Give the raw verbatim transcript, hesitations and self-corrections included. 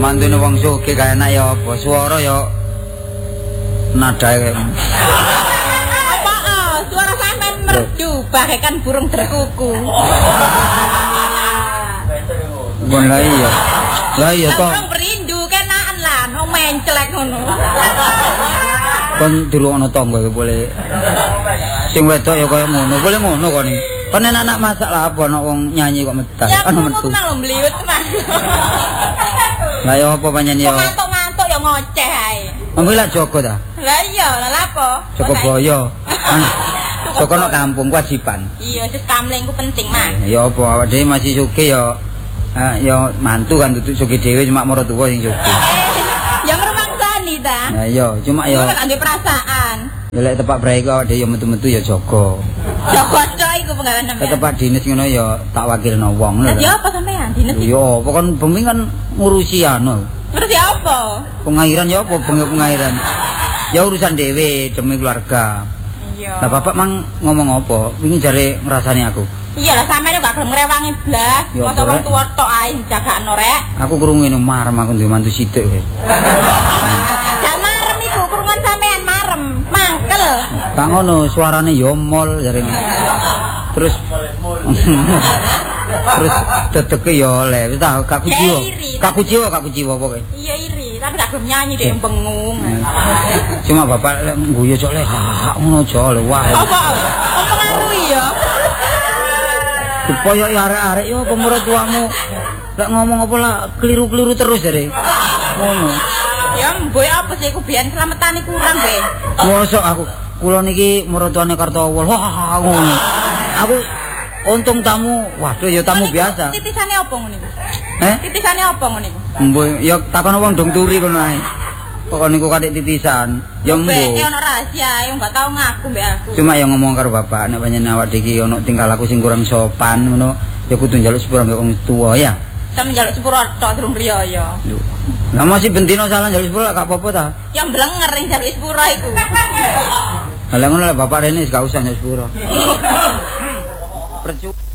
mantune wong sugih kaya enak ya apa swara ya nadae apa ah suara sampean merdu bagaikan burung terkuku. Bon lah iya. Lah iya to. Burung perindu kenaan lah no mencelek ngono. Kon dirungokno tangga boleh. Sing wedok ya kaya ngono, boleh ngono kon iki. Kon anak masak lah apa ana wong nyanyi kok metal. Ana metu. Ya nang mbliwet tenan. Lah ya apa panjenengan ya. Ngantuk-ngantuk ya ngoceh ae. Ambil lah Joko ta? Lah iya, lah apa? Joko Boyo. Joko nang kampung kewajiban. Iya, wis kamling ku penting, Mas. Ya apa awak dhewe masih sugih ya. Eh ya mantu kan duduk sugih dhewe cuma maratuwa sing sugih. Ya ngrumangsani ta? Nah iya, cuma ya kan ndek perasaan. Ya lek tepak break kok dhewe ya metu-metu ya Joko. Joko coy iku penggawean sampean. Tepak dinis ngono ya tak wakilno wong ngono. Ya apa sampean dinis? Ya apa kan bengi kan ngurusi anu. Ngurusi apa? Pengairan ya apa bengi pengairan. Ya urusan dhewe demi keluarga. Iya. Lah bapak mang ngomong apa? Wingi jare ngrasani aku. Iya lah sampean gak gelem ngrewangi blas. Mosok wong tuwa tok ae jagakno rek. Aku krungu ngene marem aku duwe mantu sithik kowe. Gak marem iku krungan sampean marem, mangkel. Kak ngono suarane ya mol jare. Terus terus teteke ya oleh wis tak gak kuciwa. Gak kuciwa gak kuciwa apa kowe? Iya iri, tapi gak gelem nyanyi dhek bengung. Cuma bapak guyu cok le ngono aja le wah. Apa? Apa ngarui ya? Supaya arek-arek yo pemurut tuamu lek ngomong apa lah keliru-keliru terus jare. Ngono. Ya mboy apa sih ku biyen slametane kurang be. Mosok aku kula niki mertuane Kartowol. Wah ngono. Aku untung tamu, waduh ya tamu biasa. Titisane apa ngono niku? Eh? Titisane apa ngono niku? Mboy ya takon wong dong turi kono ae. Kok niku katik titisan. Ya mbo. Mbek ono rahasia, yo gak tau ngaku mbek aku. Cuma yang ngomong karo bapak nek panjenengan awak iki ono tingkah laku sing kurang sopan ngono, ya kudu njaluk sepura mbek wong tuwa ya. Sampe njaluk sepura tok durung riyaya. Lah masih bentino salah njaluk sepura gak apa-apa ta? Ya blenger ning njaluk sepura iku. Lah ngono lah bapak rene gak usah njaluk sepura. Percuma